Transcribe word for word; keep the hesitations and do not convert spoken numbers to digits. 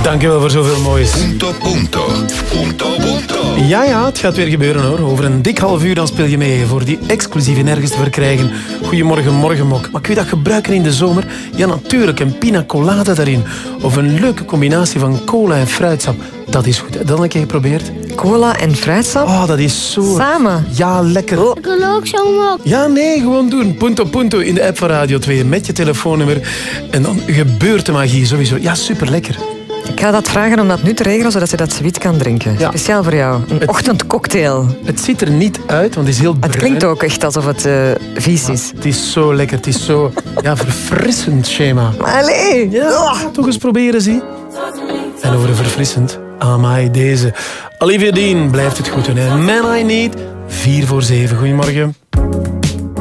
Dankjewel voor zoveel moois. Punto, punto. Punto, punto. Ja, ja, het gaat weer gebeuren hoor. Over een dik half uur dan speel je mee voor die exclusieve nergens te verkrijgen. Goedemorgen, morgenmok. Maar kun je dat gebruiken in de zomer? Ja, natuurlijk. Een pina colada daarin. Of een leuke combinatie van cola en fruitsap. Dat is goed. Dat een keer geprobeerd? Cola en fruitsap? Oh, dat is zo... Samen? Ja, lekker. Oh. Ik wil ook zo'n mok. Ja, nee, gewoon doen. Punto, punto in de app van Radio twee met je telefoonnummer. En dan gebeurt de magie sowieso. Ja, super lekker. Ik ga dat vragen om dat nu te regelen, zodat je dat zoiets kan drinken. Ja. Speciaal voor jou. Een het, ochtendcocktail. Het ziet er niet uit, want het is heel bruin. Het klinkt ook echt alsof het uh, vies is. Ja, het is zo lekker. Het is zo ja, verfrissend, Shema. Allee! Ja, toch eens proberen, zie. En over verfrissend. Amai, deze. Olivia Dean blijft het goed doen. Hè. Man I Need, vier voor zeven. Goedemorgen.